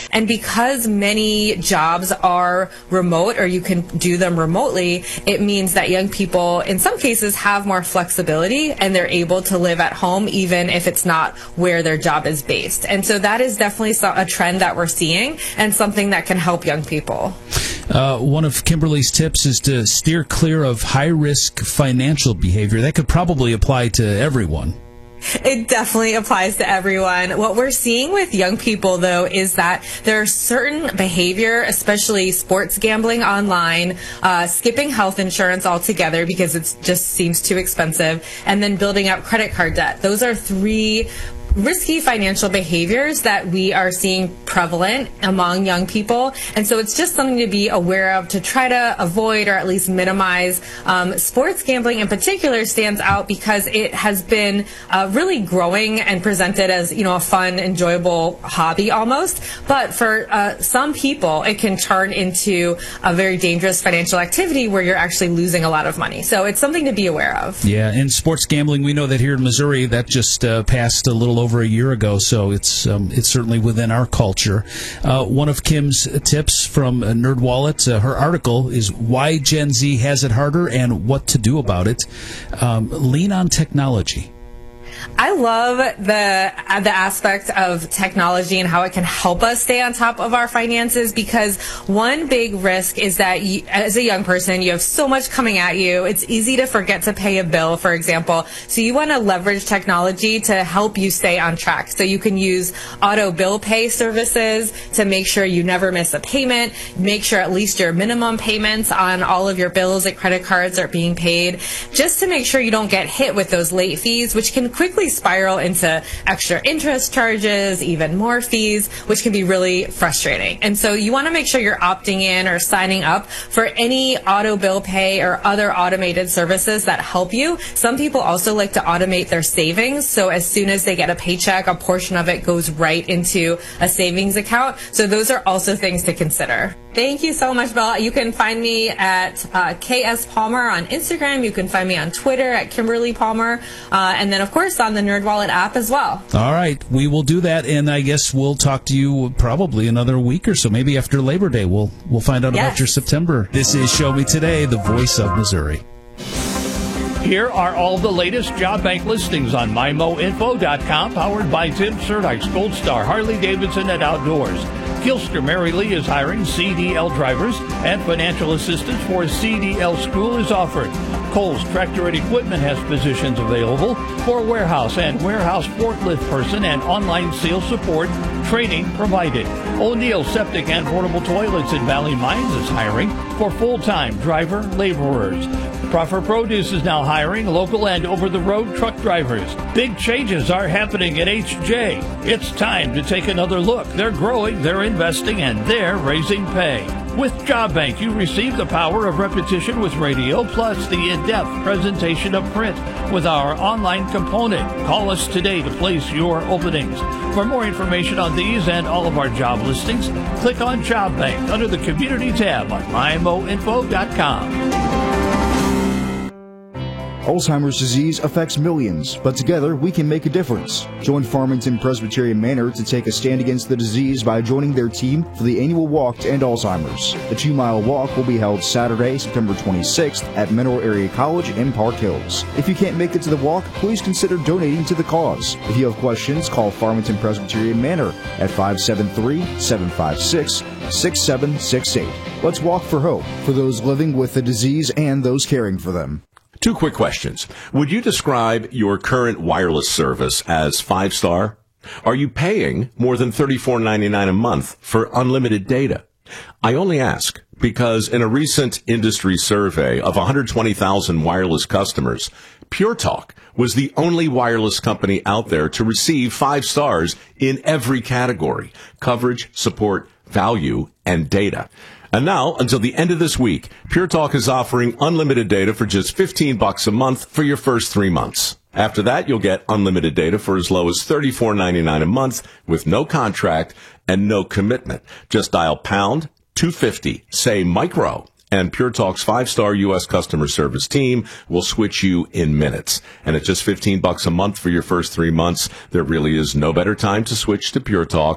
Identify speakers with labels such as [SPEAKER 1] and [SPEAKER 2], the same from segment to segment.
[SPEAKER 1] And because many jobs are remote, or you can do them remotely, it means that young people in some cases have more flexibility and they're able to live at home even if it's not where their job is based. And so that is definitely a trend that we're seeing and something that can help young people.
[SPEAKER 2] One of Kimberly's tips is to steer clear of high-risk financial behavior. That could probably apply to everyone.
[SPEAKER 1] It definitely applies to everyone. What we're seeing with young people, though, is that there are certain behavior, especially sports gambling online, skipping health insurance altogether because it just seems too expensive, and then building up credit card debt. Those are three risky financial behaviors that we are seeing prevalent among young people. And so it's just something to be aware of to try to avoid or at least minimize. Sports gambling in particular stands out because it has been really growing and presented as, a fun, enjoyable hobby almost. But for some people, it can turn into a very dangerous financial activity where you're actually losing a lot of money. So it's something to be aware of.
[SPEAKER 2] Yeah, and sports gambling, we know that here in Missouri, that just passed a little over a year ago, so it's certainly within our culture. One of Kim's tips from NerdWallet, her article is Why Gen Z Has It Harder and What to Do About It. Lean on technology.
[SPEAKER 1] I love the aspect of technology and how it can help us stay on top of our finances, because one big risk is that you, as a young person, you have so much coming at you. It's easy to forget to pay a bill, for example. So you want to leverage technology to help you stay on track. So you can use auto bill pay services to make sure you never miss a payment, make sure at least your minimum payments on all of your bills and credit cards are being paid, just to make sure you don't get hit with those late fees, which can quickly spiral into extra interest charges, even more fees, which can be really frustrating. And so you want to make sure you're opting in or signing up for any auto bill pay or other automated services that help you. Some people also like to automate their savings. So as soon as they get a paycheck, a portion of it goes right into a savings account. So those are also things to consider. Thank you so much, Bella. You can find me at KS Palmer on Instagram. You can find me on Twitter at Kimberly Palmer. And then, of course, on the NerdWallet app as well.
[SPEAKER 2] All right. We will do that, and I guess we'll talk to you probably another week or so. Maybe after Labor Day, we'll find out about your September. This is Show Me Today, the voice of Missouri.
[SPEAKER 3] Here are all the latest job bank listings on MyMoInfo.com, powered by Tim Cerdice, Gold Star, Harley-Davidson, and Outdoors. Gilster Mary Lee is hiring CDL drivers, and financial assistance for a CDL school is offered. Kohl's Tractor and Equipment has positions available for warehouse and warehouse forklift person and online sales support, training provided. O'Neill Septic and Portable Toilets in Valley Mines is hiring for full-time driver laborers. Proffer Produce is now hiring local and over-the-road truck drivers. Big changes are happening at HJ. It's time to take another look. They're growing, they're investing, and they're raising pay. With Job Bank, you receive the power of repetition with radio, plus the in-depth presentation of print with our online component. Call us today to place your openings. For more information on these and all of our job listings, click on Job Bank under the Community tab on MyMoInfo.com.
[SPEAKER 4] Alzheimer's disease affects millions, but together we can make a difference. Join Farmington Presbyterian Manor to take a stand against the disease by joining their team for the annual walk to end Alzheimer's. The 2-mile walk will be held Saturday, September 26th at Mineral Area College in Park Hills. If you can't make it to the walk, please consider donating to the cause. If you have questions, call Farmington Presbyterian Manor at 573-756-6768. Let's walk for hope for those living with the disease and those caring for them.
[SPEAKER 5] 2 quick questions. Would you describe your current wireless service as 5-star? Are you paying more than $34.99 a month for unlimited data? I only ask because in a recent industry survey of 120,000 wireless customers, Pure Talk was the only wireless company out there to receive 5 stars in every category: coverage, support, value, and data. And now, until the end of this week, Pure Talk is offering unlimited data for just $15 a month for your first 3 months. After that, you'll get unlimited data for as low as $34.99 a month with no contract and no commitment. Just dial pound 250, say micro, and Pure Talk's 5-star U.S. customer service team will switch you in minutes. And at just $15 a month for your first 3 months, there really is no better time to switch to Pure Talk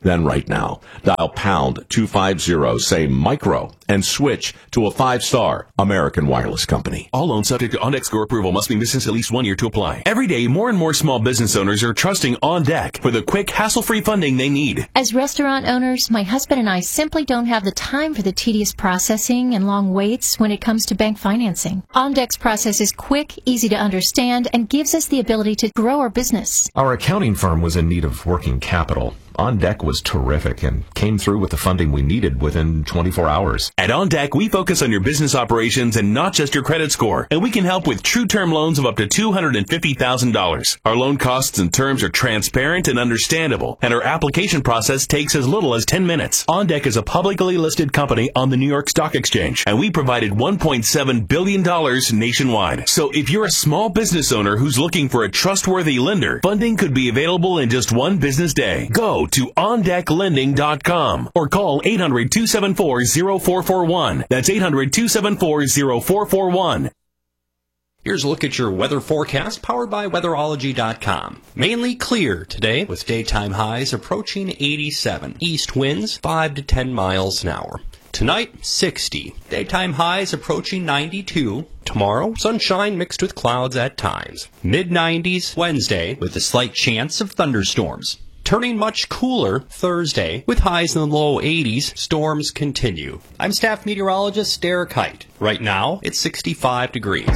[SPEAKER 5] then right now. Dial pound 250, say micro, and switch to a 5-star American Wireless Company.
[SPEAKER 6] All loans subject to OnDeck score approval, must be in business at least 1 year to apply. Every day, more and more small business owners are trusting OnDeck for the quick, hassle-free funding they need.
[SPEAKER 7] As restaurant owners, my husband and I simply don't have the time for the tedious processing and long waits when it comes to bank financing. OnDeck's process is quick, easy to understand, and gives us the ability to grow our business.
[SPEAKER 8] Our accounting firm was in need of working capital. OnDeck was terrific and came through with the funding we needed within 24 hours.
[SPEAKER 6] At OnDeck, we focus on your business operations and not just your credit score, and we can help with true term loans of up to $250,000. Our loan costs and terms are transparent and understandable, and our application process takes as little as 10 minutes. OnDeck is a publicly listed company on the New York Stock Exchange, and we provided $1.7 billion nationwide. So if you're a small business owner who's looking for a trustworthy lender, funding could be available in just one business day. Go to OnDeckLending.com or call 800-274-0441. That's 800-274-0441.
[SPEAKER 9] Here's a look at your weather forecast powered by Weatherology.com. Mainly clear today with daytime highs approaching 87. East winds 5 to 10 miles an hour. Tonight, 60. Daytime highs approaching 92. Tomorrow, sunshine mixed with clouds at times. Mid-90s Wednesday with a slight chance of thunderstorms. Turning much cooler Thursday with highs in the low 80s. Storms continue. I'm staff meteorologist Derek Height. Right now, it's 65 degrees.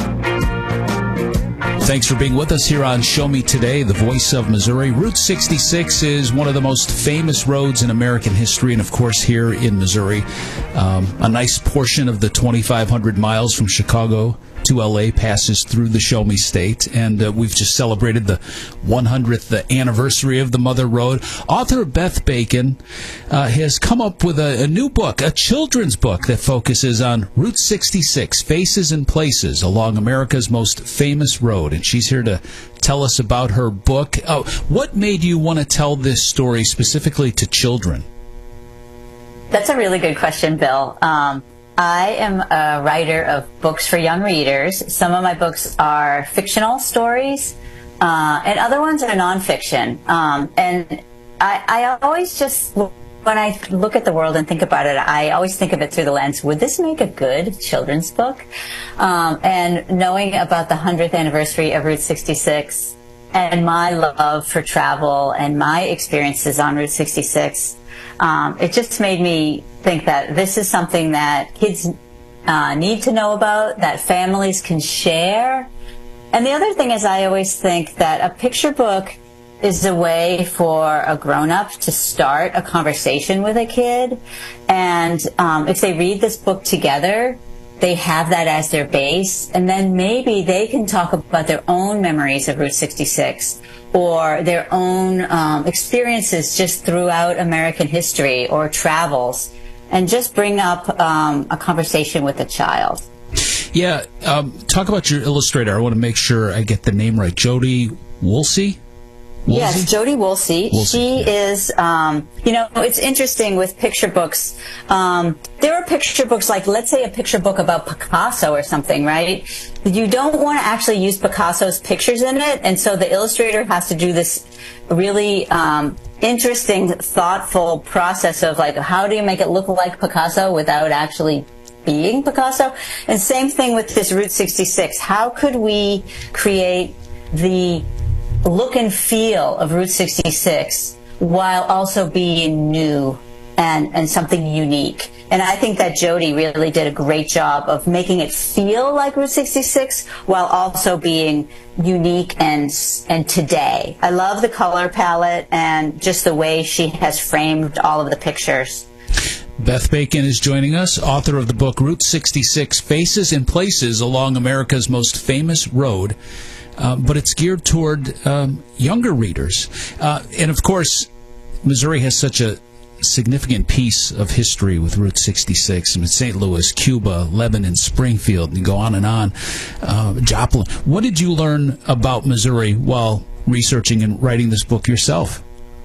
[SPEAKER 2] Thanks for being with us here on Show Me Today, the voice of Missouri. Route 66 is one of the most famous roads in American history, and of course here in Missouri. A nice portion of the 2,500 miles from Chicago to L.A. passes through the Show Me State, and we've just celebrated the 100th anniversary of the Mother Road. Author Beth Bacon has come up with a new book, a children's book that focuses on Route 66, Faces and Places along America's most famous road, and she's here to tell us about her book. What made you want to tell this story specifically to children?
[SPEAKER 10] That's a really good question, Bill. I am a writer of books for young readers. Some of my books are fictional stories, and other ones are nonfiction. And I always just, when I look at the world and think about it, I always think of it through the lens, would this make a good children's book? And knowing about the 100th anniversary of Route 66 and my love for travel and my experiences on Route 66, it just made me think that this is something that kids need to know about, that families can share. And the other thing is, I always think that a picture book is a way for a grown-up to start a conversation with a kid. And if they read this book together, they have that as their base, and then maybe they can talk about their own memories of Route 66 or their own experiences just throughout American history or travels, and just bring up a conversation with a child.
[SPEAKER 2] Yeah, talk about your illustrator. I want to make sure I get the name right. Jody Woolsey?
[SPEAKER 10] Yes, Jody Woolsey. She is, it's interesting with picture books. There are picture books, like, let's say a picture book about Picasso or something, right? You don't want to actually use Picasso's pictures in it, and so the illustrator has to do this really interesting, thoughtful process of, like, how do you make it look like Picasso without actually being Picasso? And same thing with this Route 66. How could we create the look and feel of Route 66 while also being new and something unique? And I think that Jody really did a great job of making it feel like Route 66 while also being unique and today. I love the color palette and just the way she has framed all of the pictures.
[SPEAKER 2] Beth Bacon is joining us, author of the book Route 66, Faces and Places Along America's Most Famous Road. But it's geared toward younger readers. And, of course, Missouri has such a significant piece of history with Route 66. I mean, St. Louis, Cuba, Lebanon, Springfield, and you go on and on. Joplin. What did you learn about Missouri while researching and writing this book yourself?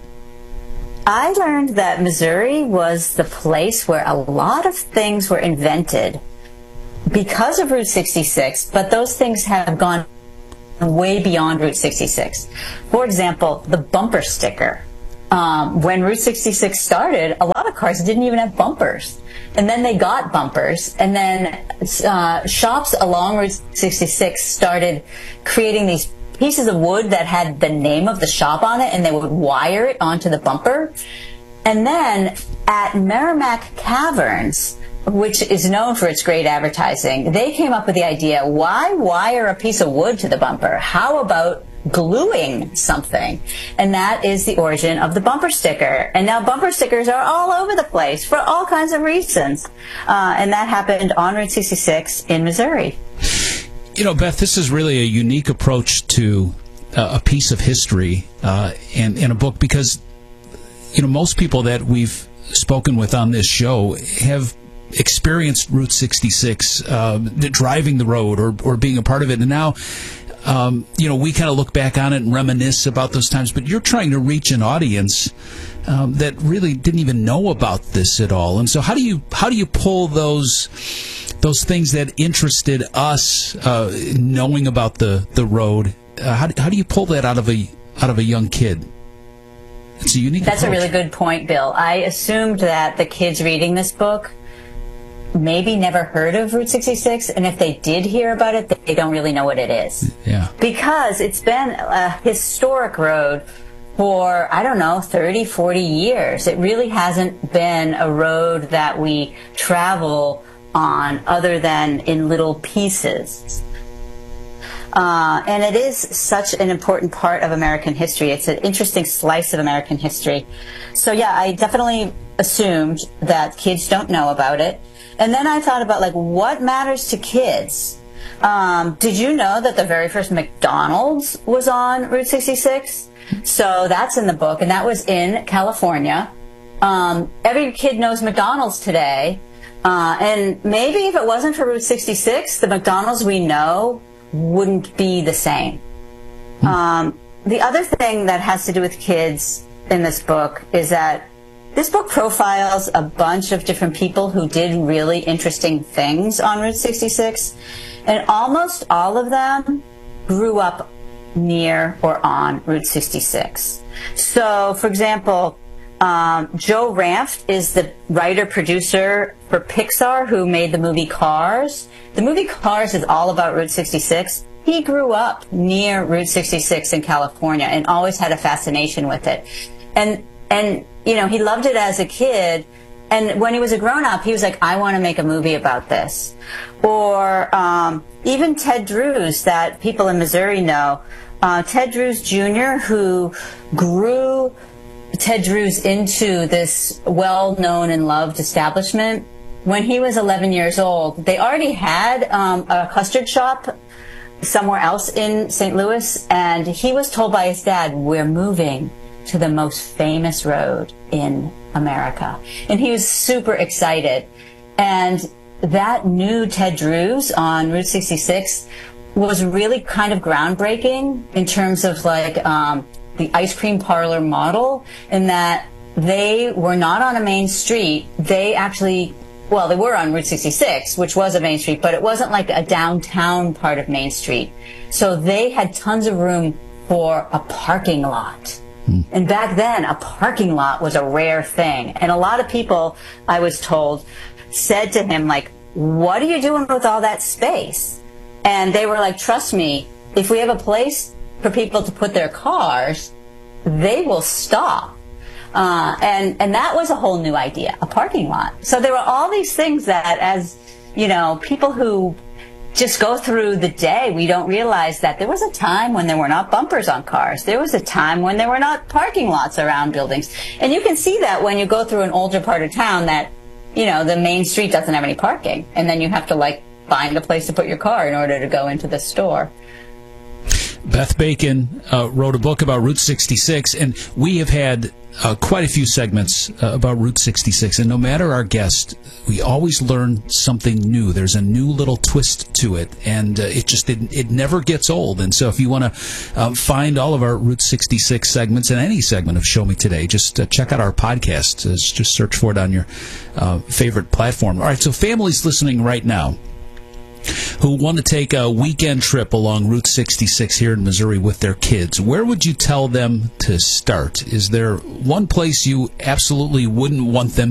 [SPEAKER 10] I learned that Missouri was the place where a lot of things were invented because of Route 66, but those things have gone way beyond Route 66. For example, the bumper sticker. when Route 66 started, a lot of cars didn't even have bumpers. And then they got bumpers. And then shops along Route 66 started creating these pieces of wood that had the name of the shop on it, and they would wire it onto the bumper. And then at Merrimack Caverns, which is known for its great advertising, they came up with the idea, why wire a piece of wood to the bumper? How about gluing something? And that is the origin of the bumper sticker. And now bumper stickers are all over the place for all kinds of reasons. And that happened on Route 66 in Missouri.
[SPEAKER 2] You know, Beth, this is really a unique approach to a piece of history and in a book, because, you know, most people that we've spoken with on this show have experienced Route 66, driving the road or being a part of it. And now, you know, we kind of look back on it and reminisce about those times, but you're trying to reach an audience that really didn't even know about this at all. And so how do you pull those things that interested us, knowing about the road? How do you pull that out of a young kid? It's a unique approach.
[SPEAKER 10] That's a really good point, Bill. I assumed that the kids reading this book maybe never heard of Route 66, and if they did hear about it, they don't really know what it is.
[SPEAKER 2] Yeah.
[SPEAKER 10] Because it's been a historic road for, 30, 40 years. It really hasn't been a road that we travel on other than in little pieces. And it is such an important part of American history. It's an interesting slice of American history. So yeah, I definitely assumed that kids don't know about it. And then I thought about, what matters to kids? Did you know that the very first McDonald's was on Route 66? So that's in the book, and that was in California. Every kid knows McDonald's today. And maybe if it wasn't for Route 66, the McDonald's we know wouldn't be the same. The other thing that has to do with kids in this book is that this book profiles a bunch of different people who did really interesting things on Route 66, and almost all of them grew up near or on Route 66. So, for example, Joe Ranft is the writer-producer for Pixar who made the movie Cars. The movie Cars is all about Route 66. He grew up near Route 66 in California and always had a fascination with it. And you know, he loved it as a kid. And when he was a grown-up, he was like, I want to make a movie about this. Or even Ted Drewes, that people in Missouri know. Ted Drewes Jr., who grew Ted Drewes into this well-known and loved establishment. When he was 11 years old, they already had a custard shop somewhere else in St. Louis, and he was told by his dad, we're moving to the most famous road in America. And he was super excited. And that new Ted Drewes on Route 66 was really kind of groundbreaking in terms of the ice cream parlor model, in that they were not on a main street. They actually, they were on Route 66, which was a main street, but it wasn't like a downtown part of Main Street. So they had tons of room for a parking lot. And back then, a parking lot was a rare thing. And a lot of people, I was told, said to him, what are you doing with all that space? And they were like, trust me, if we have a place for people to put their cars, they will stop. And that was a whole new idea, a parking lot. So there were all these things that, as, people who just go through the day, we don't realize that there was a time when there were not bumpers on cars. There was a time when there were not parking lots around buildings. And you can see that when you go through an older part of town that, the main street doesn't have any parking. And then you have to, find a place to put your car in order to go into the store.
[SPEAKER 2] Beth Bacon wrote a book about Route 66, and we have had quite a few segments about Route 66, and no matter our guest, we always learn something new. There's a new little twist to it, and it never gets old. And so if you want to find all of our Route 66 segments and any segment of Show Me Today, just check out our podcast. Just search for it on your favorite platform. All right, so families listening right now, who want to take a weekend trip along Route 66 here in Missouri with their kids. Where would you tell them to start? Is there one place you absolutely wouldn't want them